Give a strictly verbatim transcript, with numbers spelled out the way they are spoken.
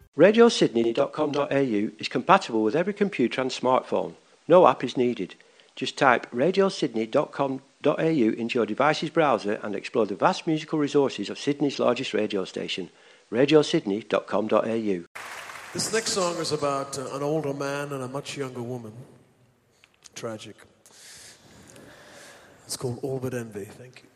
radio sydney dot com dot a u is compatible with every computer and smartphone. No app is needed. Just type radio sydney dot com dot a u into your device's browser and explore the vast musical resources of Sydney's largest radio station, radio sydney dot com dot a u. This next song is about uh, an older man and a much younger woman. Tragic. It's called All But Envy. Thank you.